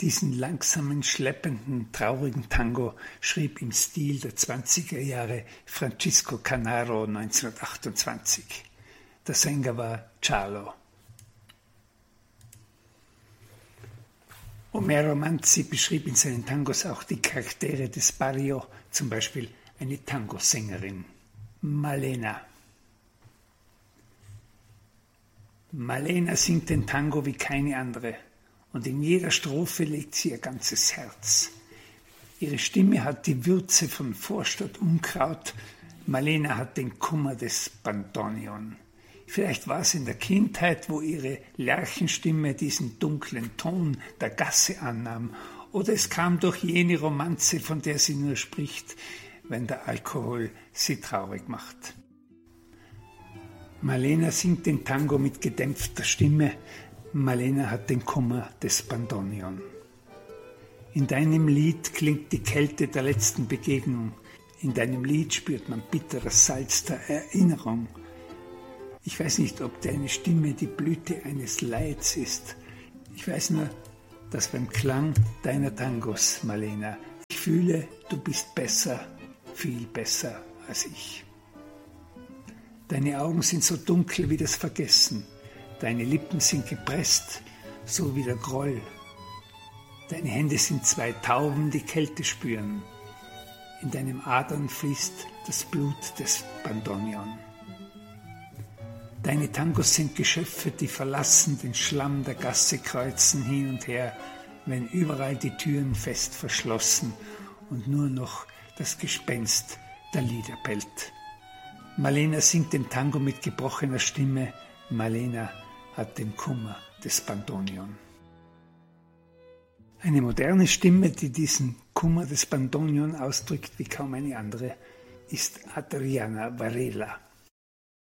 Diesen langsamen, schleppenden, traurigen Tango schrieb im Stil der 20er Jahre Francisco Canaro 1928. Der Sänger war Charlo. Homero Manzi beschrieb in seinen Tangos auch die Charaktere des Barrio, zum Beispiel eine Tangosängerin, Malena. Malena singt den Tango wie keine andere und in jeder Strophe legt sie ihr ganzes Herz. Ihre Stimme hat die Würze von Vorstadtunkraut, Malena hat den Kummer des Bandoneon. Vielleicht war es in der Kindheit, wo ihre Lerchenstimme diesen dunklen Ton der Gasse annahm, oder es kam durch jene Romanze, von der sie nur spricht, wenn der Alkohol sie traurig macht. Malena singt den Tango mit gedämpfter Stimme, Malena hat den Kummer des Bandoneon. In deinem Lied klingt die Kälte der letzten Begegnung, in deinem Lied spürt man bitteres Salz der Erinnerung. Ich weiß nicht, ob deine Stimme die Blüte eines Leids ist. Ich weiß nur, dass beim Klang deiner Tangos, Malena, ich fühle, du bist besser, viel besser als ich. Deine Augen sind so dunkel wie das Vergessen. Deine Lippen sind gepresst, so wie der Groll. Deine Hände sind zwei Tauben, die Kälte spüren. In deinen Adern fließt das Blut des Bandoneon. Deine Tangos sind Geschöpfe, die verlassen den Schlamm der Gasse kreuzen hin und her, wenn überall die Türen fest verschlossen und nur noch das Gespenst der Lieder bellt. Malena singt den Tango mit gebrochener Stimme, Malena hat den Kummer des Bandoneon. Eine moderne Stimme, die diesen Kummer des Bandoneon ausdrückt wie kaum eine andere, ist Adriana Varela.